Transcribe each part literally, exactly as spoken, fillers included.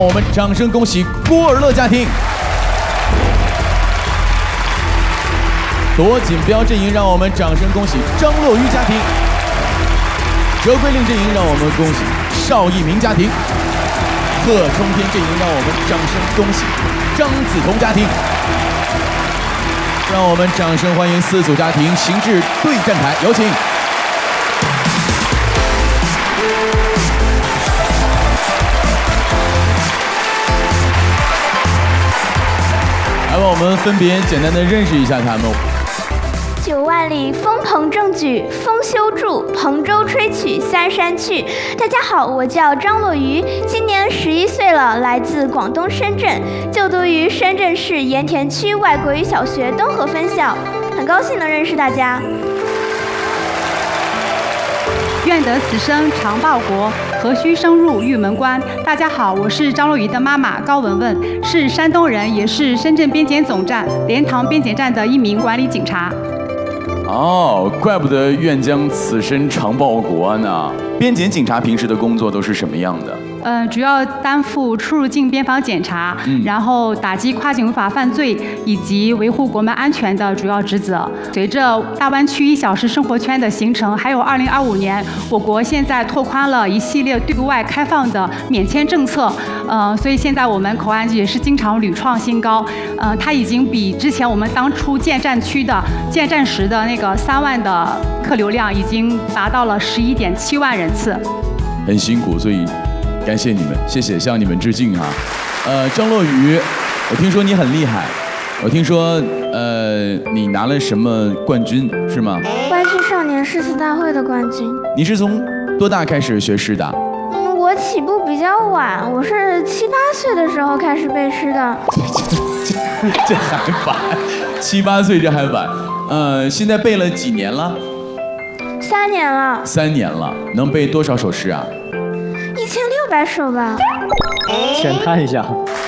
我们掌声恭喜郭尔乐家庭。夺锦标阵营，让我们掌声恭喜张洛昱家庭。哲桂令阵营，让我们恭喜邵一鸣家庭。贺冲天阵营，让我们掌声恭喜张子彤家庭。让我们掌声欢迎四组家庭行至对战台，有请。来吧，我们分别简单的认识一下他们。 九万里风鹏正举，风休住，彭州吹曲三山去。大家好，我叫张洛昱，今年十一岁了，来自广东深圳，就读于深圳市盐田区外国语小学东河分校，很高兴能认识大家。 愿得此生常报国，何须生入玉门关。大家好，我是张洛昱的妈妈高文文，是山东人，也是深圳边检总站莲塘边检站的一名管理警察。 哦，怪不得愿将此身常报国呢。边检警察平时的工作都是什么样的？ 呃，主要担负出入境边防检查，嗯、然后打击跨境违法犯罪以及维护国门安全的主要职责。随着大湾区一小时生活圈的形成，还有二零二五年，我国现在拓宽了一系列对外开放的免签政策，呃，所以现在我们口岸也是经常屡创新高。呃，它已经比之前我们当初建站区的建站时的那个三万的客流量，已经达到了十一点七万人次。 很辛苦，所以。感谢你们，谢谢，向你们致敬啊！呃，张洛昱，我听说你很厉害，我听说呃你拿了什么冠军是吗？ 湾区少年诗词大会的冠军。 你是从多大开始学诗的？ 嗯，我起步比较晚，我是七八岁的时候开始背诗的。 这这这还晚，七八岁这还晚。呃，现在背了几年了？ 三年了。 三年了，能背多少首诗啊？ 一千六百首吧。 浅谈一下。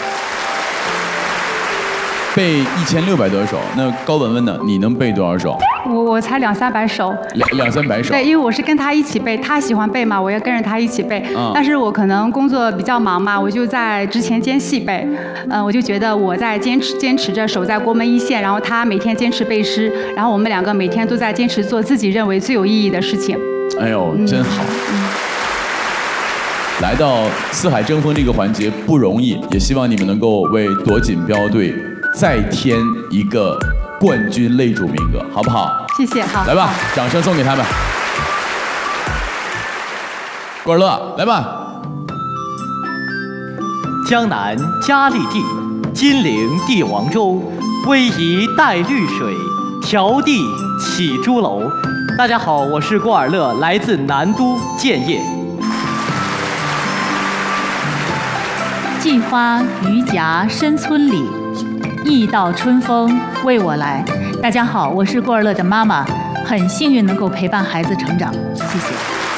背一千六百多首，那高文文呢？你能背多少首？ 我我才两三百首。 两两三百首。 对，因为我是跟他一起背，他喜欢背嘛，我也跟着他一起背。嗯。但是我可能工作比较忙嘛，我就在之前间隙背。嗯、呃，我就觉得我在坚持坚持着守在国门一线，然后他每天坚持背诗，然后我们两个每天都在坚持做自己认为最有意义的事情。 哎呦，真好。嗯。来到四海争锋这个环节不容易，也希望你们能够为夺锦标队再添一个冠军擂主名额，好不好？ 谢谢，好。 来吧，掌声送给他们。郭尔乐，来吧。 江南佳丽地，金陵帝王州，逶迤带绿水，迢递起朱楼。大家好，我是郭尔乐，来自南都建业。 荠花渔夹深村里，一道春风为我来。大家好，我是郭尔乐的妈妈，很幸运能够陪伴孩子成长，谢谢。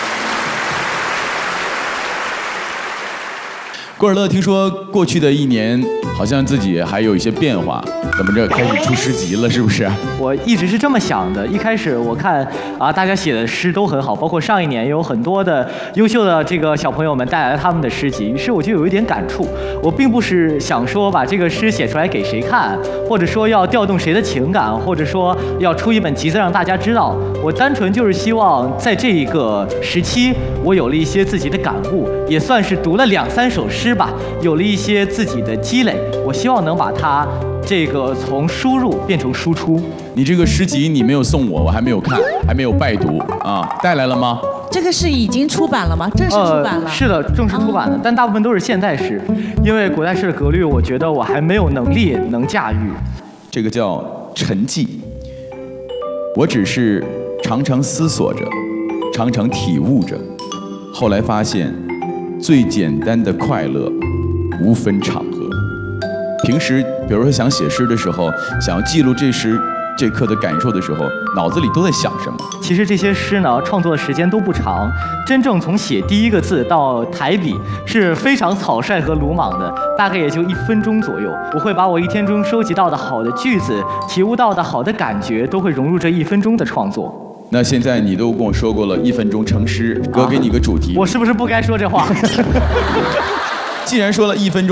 郭尔乐，听说过去的一年好像自己还有一些变化，怎么着开始出诗集了，是不是？ 我一直是这么想的。一开始我看啊，大家写的诗都很好，包括上一年有很多的优秀的这个小朋友们带来了他们的诗集，于是我就有一点感触。我并不是想说把这个诗写出来给谁看，或者说要调动谁的情感，或者说要出一本集子让大家知道。我单纯就是希望在这一个时期，我有了一些自己的感悟，也算是读了两三首诗吧，有了一些自己的积累。我希望能把它这个从输入变成输出。 你这个诗集你没有送我，我还没有看，还没有拜读啊，带来了吗？ 这个是已经出版了吗？正式出版了？ 呃、是的，正式出版的，但大部分都是现代诗，因为古代诗的格律，我觉得我还没有能力能驾驭。 这个叫沉寂，我只是常常思索着，常常体悟着，后来发现，最简单的快乐，无分场合。平时，比如说想写诗的时候，想要记录这时这刻的感受的时候，脑子里都在想什么？ 其实这些诗呢，创作的时间都不长，真正从写第一个字到抬笔是非常草率和鲁莽的，大概也就一分钟左右。我会把我一天中收集到的好的句子、体悟到的好的感觉，都会融入这一分钟的创作。 那现在你都跟我说过了，一分钟成诗，哥给你个主题， 我是不是不该说这话？ 既然说了一分钟。